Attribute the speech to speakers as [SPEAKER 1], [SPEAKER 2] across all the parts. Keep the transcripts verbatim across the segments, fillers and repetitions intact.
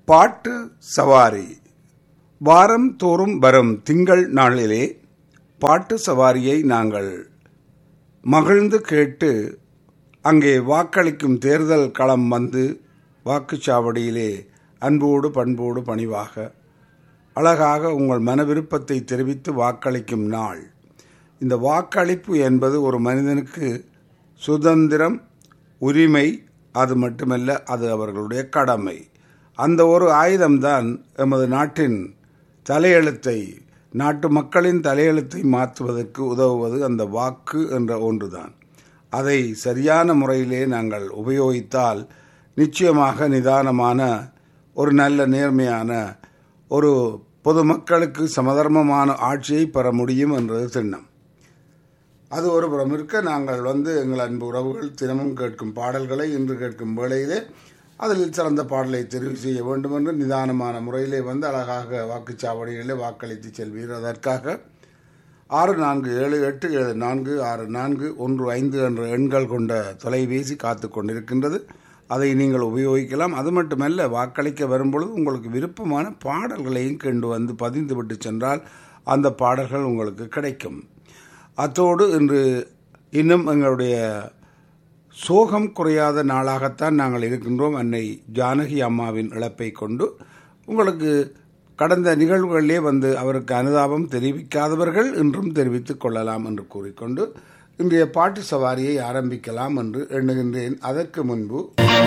[SPEAKER 1] பாட்டு சவாரி வாரம் தோறும் வரும் திங்கள் நாளிலே பாட்டு சவாரியை நாங்கள் மகிழ்ந்து கேட்டு அங்கே வாக்களிக்கும் தேர்தல் களம் வந்து வாக்குச்சாவடியிலே அன்போடு பண்போடு பணிவாக அழகாக உங்கள் மன விருப்பத்தை தெரிவித்து வாக்களிக்கும் நாள். இந்த வாக்களிப்பு என்பது ஒரு மனிதனுக்கு சுதந்திரம், உரிமை, அது மட்டுமல்ல, அது அவர்களுடைய கடமை. அந்த ஒரு ஆயுதம்தான் எமது நாட்டின் தலையெழுத்தை, நாட்டு மக்களின் தலையெழுத்தை மாற்றுவதற்கு உதவுவது அந்த வாக்கு என்ற ஒன்றுதான். அதை சரியான முறையிலே நாங்கள் உபயோகித்தால் நிச்சயமாக நிதானமான ஒரு நல்ல நேர்மையான ஒரு பொதுமக்களுக்கு சமதர்மமான ஆட்சியை பெற முடியும் என்றது திண்ணம். அது ஒரு புறம் இருக்க, நாங்கள் வந்து எங்கள் அன்பு உறவுகள் தினமும் கேட்கும் பாடல்களை இன்று கேட்கும் வேளையிலே அதில் சிறந்த பாடலை தெரிவு செய்ய வேண்டும் என்று நிதானமான முறையிலே வந்து அழகாக வாக்குச்சாவடிகளிலே வாக்களித்து செல்வீர். அதற்காக ஆறு நான்கு ஏழு எட்டு ஏழு நான்கு ஆறு நான்கு ஒன்று ஐந்து என்ற எண்கள் கொண்ட தொலைபேசி காத்து கொண்டிருக்கின்றது. அதை நீங்கள் உபயோகிக்கலாம். அது மட்டுமல்ல, வாக்களிக்க வரும்பொழுது உங்களுக்கு விருப்பமான பாடல்களையும் கொண்டு வந்து பதிந்து விட்டு சென்றால் அந்த பாடல்கள் உங்களுக்கு கிடைக்கும். அத்தோடு இன்று இன்னும் எங்களுடைய சோகம் குறையாத நாளாகத்தான் நாங்கள் இருக்கின்றோம். அன்னை ஜானகி அம்மாவின் இழப்பை கொண்டு உங்களுக்கு கடந்த நிகழ்வுகளிலே வந்து அவருக்கு அனுதாபம் தெரிவிக்காதவர்கள் இன்றும் தெரிவித்துக் கொள்ளலாம் என்று கூறிக்கொண்டு இன்றைய பாட்டு சவாரியை ஆரம்பிக்கலாம் என்று எண்ணுகின்றேன். அதற்கு முன்பு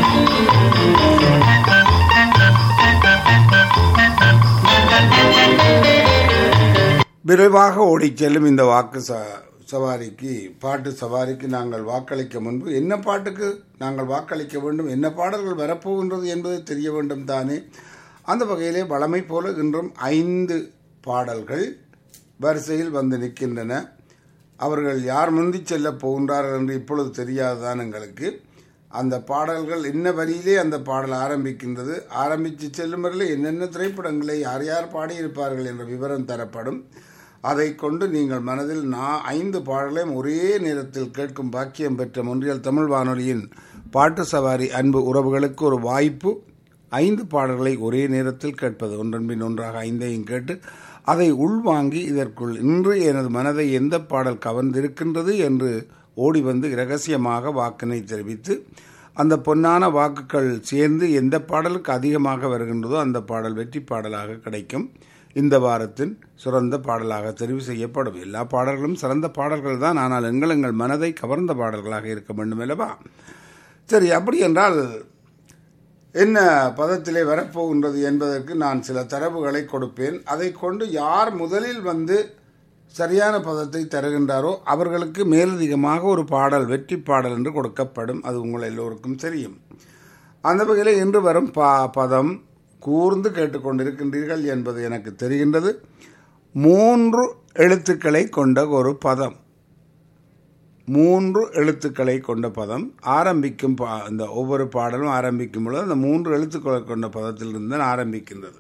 [SPEAKER 1] விரைவாக ஓடிச் செல்லும் இந்த வாக்கு சவாரிக்கு பாட்டு சவாரிக்கு நாங்கள் வாக்களிக்க முன்பு என்ன பாட்டுக்கு நாங்கள் வாக்களிக்க வேண்டும், என்ன பாடல்கள் வரப்போகின்றது என்பது தெரிய வேண்டும் தானே. அந்த வகையிலே வழமை போல இன்றும் ஐந்து பாடல்கள் வரிசையில் வந்து நிற்கின்றன. அவர்கள் யார் முந்தி செல்ல போகின்றார்கள் என்று இப்பொழுது தெரியாதுதான் எங்களுக்கு. அந்த பாடல்கள் என்ன வரியிலே அந்த பாடல் ஆரம்பிக்கின்றது, ஆரம்பித்து செல்லும் வரையில் என்னென்ன திரைப்படங்களை யார் யார் பாடியிருப்பார்கள் என்ற விவரம் தரப்படும். அதை கொண்டு நீங்கள் மனதில் நான் ஐந்து பாடலையும் ஒரே நேரத்தில் கேட்கும் பாக்கியம் பெற்ற மொன்றியல் தமிழ் வானொலியின் பாட்டு சவாரி அன்பு உறவுகளுக்கு ஒரு வாய்ப்பு. ஐந்து பாடல்களை ஒரே நேரத்தில் கேட்பது, ஒன்றன்பின் ஒன்றாக ஐந்தையும் கேட்டு அதை உள்வாங்கி இதற்குள் இன்று எனது மனதை எந்த பாடல் கவர்ந்திருக்கின்றது என்று ஓடி வந்து இரகசியமாக வாக்கினை தெரிவித்து அந்த பொன்னான வாக்குகள் சேர்ந்து எந்த பாடலுக்கு அதிகமாக வருகின்றதோ அந்த பாடல் வெற்றி பாடலாக கிடைக்கும். இந்த வாரத்தின் சிறந்த பாடலாக தெரிவு செய்யப்படும். எல்லா பாடல்களும் சிறந்த பாடல்கள் தான், ஆனால் எங்கள் எங்கள் மனதை கவர்ந்த பாடல்களாக இருக்க வேண்டும் அல்லவா? சரி, அப்படி என்றால் என்ன பதத்திலே வரப்போகின்றது என்பதற்கு நான் சில தரவுகளை கொடுப்பேன். அதை கொண்டு யார் முதலில் வந்து சரியான பதத்தை தருகின்றாரோ அவர்களுக்கு மேலதிகமாக ஒரு பாடல் வெற்றி பாடல் என்று கொடுக்கப்படும். அது உங்கள் எல்லோருக்கும் தெரியும். அந்த வகையில் இன்று வரும் பா பதம் கூர்ந்து கேட்டுக்கொண்டிருக்கின்றீர்கள் என்பது எனக்கு தெரிகின்றது. மூன்று எழுத்துக்களை கொண்ட ஒரு பதம், மூன்று எழுத்துக்களை கொண்ட பதம் ஆரம்பிக்கும். இந்த ஒவ்வொரு பாடலும் ஆரம்பிக்கும் பொழுது அந்த மூன்று எழுத்துக்களை கொண்ட பதத்திலிருந்து ஆரம்பிக்கின்றது.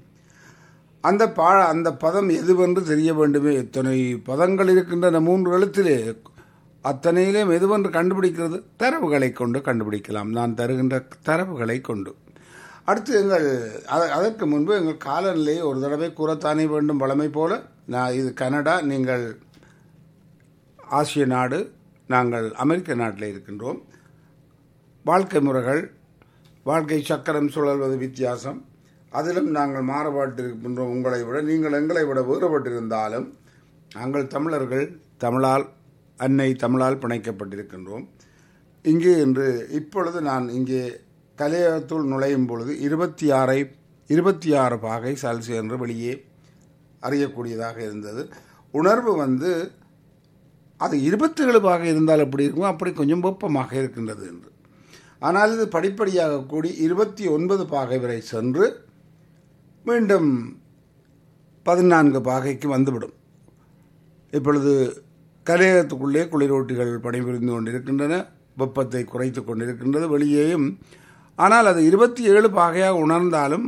[SPEAKER 1] அந்த பா அந்த பதம் எதுவென்று தெரிய வேண்டுமே. எத்தனை பதங்கள் இருக்கின்றன மூன்று எழுத்திலே, அத்தனையிலே எதுவென்று கண்டுபிடிக்கிறது தரவுகளை கொண்டு கண்டுபிடிக்கலாம். நான் தருகின்ற தரவுகளை கொண்டு. அடுத்து எங்கள் அதற்கு முன்பு எங்கள் காலநிலையை ஒரு தடவை கூறத்தானே வேண்டும். வழமை போல நான் இது கனடா, நீங்கள் ஆசிய நாடு, நாங்கள் அமெரிக்க நாட்டில் இருக்கின்றோம். வாழ்க்கை முறைகள், வாழ்க்கை சக்கரம் சுழல்வது வித்தியாசம். அதிலும் நாங்கள் மாறுபாட்டிருக்கின்றோம். உங்களை விட நீங்கள் எங்களை விட வேறுபட்டிருந்தாலும் நாங்கள் தமிழர்கள், தமிழால் அன்னை தமிழால் பிணைக்கப்பட்டிருக்கின்றோம். இங்கே இன்று இப்பொழுது நான் இங்கே கலையகத்துள் நுழையும் பொழுது இருபத்தி ஆறை இருபத்தி ஆறு பாகை செல்சியஸ் என்று வெளியே அறியக்கூடியதாக இருந்தது. உணர்வு வந்து அது இருபத்தி ஏழு பாகை இருந்தால் எப்படி இருக்கும், அப்படி கொஞ்சம் வெப்பமாக இருக்கின்றது என்று. ஆனால் இது படிப்படியாக கூடி இருபத்தி ஒன்பது பாகை வரை சென்று மீண்டும் பதினான்கு பாகைக்கு வந்துவிடும். இப்பொழுது கலையகத்துக்குள்ளே குளிரூட்டிகள் பணிபுரிந்து கொண்டிருக்கின்றன, வெப்பத்தை குறைத்து கொண்டிருக்கின்றது வெளியேயும். ஆனால் அது இருபத்தி ஏழு பாகையாக உணர்ந்தாலும்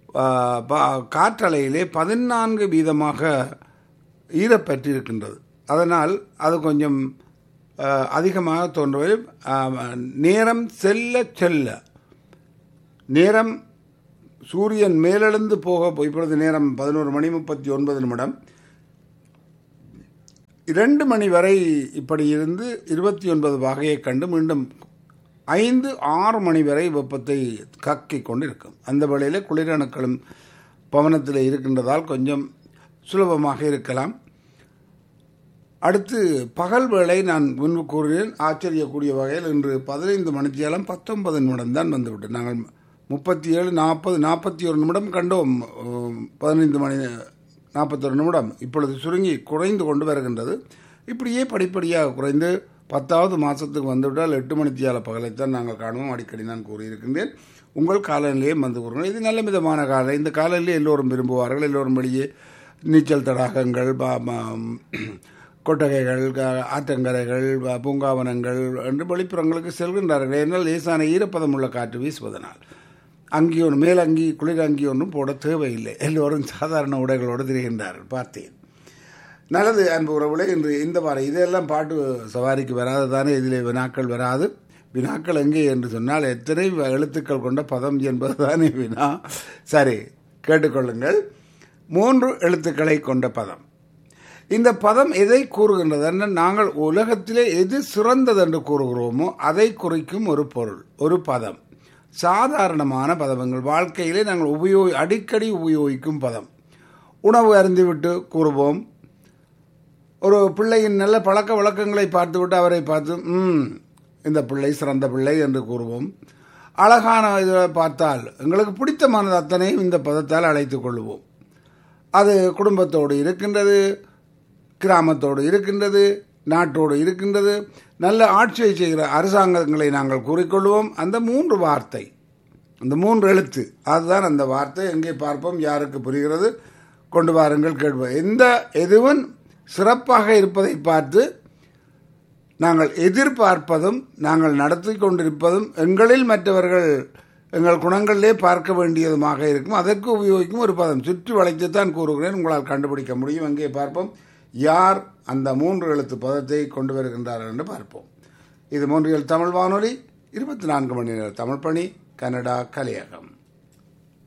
[SPEAKER 1] காற்றலையிலே பதினான்கு வீதமாக ஈரப்பற்றிருக்கின்றது. அதனால் அது கொஞ்சம் அதிகமாக தோன்றுவது. நேரம் செல்ல செல்ல நேரம் சூரியன் மேலெழுந்து போக இப்பொழுது நேரம் பதினோரு மணி முப்பத்தி ஒன்பது நிமிடம். இரண்டு மணி வரை இப்படி இருந்து இருபத்தி ஒன்பது வகையை கண்டு மீண்டும் ஐந்து ஆறு மணி வரை வெப்பத்தை கக்கி கொண்டு இருக்கும். அந்த வேளையில் குளிரணுக்களும் பவனத்தில் இருக்கின்றதால் கொஞ்சம் சுலபமாக இருக்கலாம். அடுத்து பகல் வேளை நான் முன்பு கூறுகிறேன், ஆச்சரியக்கூடிய வகையில் இன்று பதினைந்து மணித்தியாலம் பத்தொன்பது நிமிடம் தான் வந்துவிட்டு நாங்கள் முப்பத்தி ஏழு நாற்பது நாற்பத்தி ஒரு நிமிடம் கண்டோம். பதினைந்து மணி நாற்பத்தொரு நிமிடம் இப்பொழுது சுருங்கி குறைந்து கொண்டு வருகின்றது. இப்படியே படிப்படியாக குறைந்து பத்தாவது மாதத்துக்கு வந்துவிட்டால் எட்டு மணித்தியால பகலைத்தான் நாங்கள் காணுவோம். அடிக்கடி நான் கூறியிருக்கின்றேன். உங்கள் காலநிலையும் வந்து கூறுங்கள். இது நல்ல விதமான காலம். இந்த காலநிலையை எல்லோரும் விரும்புவார்கள். எல்லோரும் வெளியே நீச்சல் தடாகங்கள், கொட்டகைகள், ஆற்றங்கரைகள், பூங்காவனங்கள் என்று வெளிப்புறங்களுக்கு செல்கின்றார்கள். ஏனால் லேசான ஈரப்பதம் உள்ள காற்று வீசுவதனால் அங்கி ஒன்று மேலங்கி குளிர் அங்கி ஒன்றும் போட தேவையில்லை. எல்லோரும் சாதாரண உடைகளோடு திரிகின்றார்கள். பார்த்தேன். நல்லது அன்பு உறவுகளே, இன்று இந்த வாரம் இதெல்லாம் பாட்டு சவாரிக்கு வராது தானே. இதில் வினாக்கள் வராது. வினாக்கள் எங்கே என்று சொன்னால் எத்தனை எழுத்துக்கள் கொண்ட பதம் என்பது தானே வினா. சரி, கேட்டுக்கொள்ளுங்கள். மூன்று எழுத்துக்களை கொண்ட பதம். இந்த பதம் எதை கூறுகின்றது? நாங்கள் உலகத்திலே எது சிறந்தது என்று கூறுகிறோமோ அதை குறிக்கும் ஒரு பொருள், ஒரு பதம். சாதாரணமான பதங்கள் வாழ்க்கையிலே நாங்கள் உபயோகி அடிக்கடி உபயோகிக்கும் பதம். உணவு அருந்திவிட்டு கூறுவோம். ஒரு பிள்ளையின் நல்ல பழக்க வழக்கங்களை பார்த்துவிட்டு அவரை பார்த்து ம் இந்த பிள்ளை சிறந்த பிள்ளை என்று கூறுவோம். அழகான இதை பார்த்தால் எங்களுக்கு பிடித்தமானது அத்தனையும் இந்த பதத்தால் அழைத்து கொள்வோம். அது குடும்பத்தோடு இருக்கின்றது, கிராமத்தோடு இருக்கின்றது, நாட்டோடு இருக்கின்றது. நல்ல ஆட்சியை செய்கிற அரசாங்கங்களை நாங்கள் கூறிக்கொள்வோம். அந்த மூன்று வார்த்தை, அந்த மூன்று எழுத்து, அதுதான் அந்த வார்த்தை. எங்கே பார்ப்போம், யாருக்கு புரிகிறது, கொண்டு வாருங்கள், கேட்போம். எந்த எதுவும் சிறப்பாக இருப்பதை பார்த்து நாங்கள் எதிர்பார்ப்பதும் நாங்கள் நடத்தி கொண்டிருப்பதும் எங்களில் மற்றவர்கள் எங்கள் குணங்களிலே பார்க்க வேண்டியதுமாக இருக்கும். அதற்கு உபயோகிக்கும் ஒரு பதம். சுற்றி வளைத்துத்தான் கூறுகிறேன், உங்களால் கண்டுபிடிக்க முடியும். எங்கே பார்ப்போம், யார் அந்த மூன்று எழுத்து பதத்தை கொண்டு வருகின்றார்கள் என்று பார்ப்போம். இது மூன்று தமிழ் வானொலி, இருபத்தி நான்கு மணி நேர தமிழ் பணி, கனடா கலையகம்.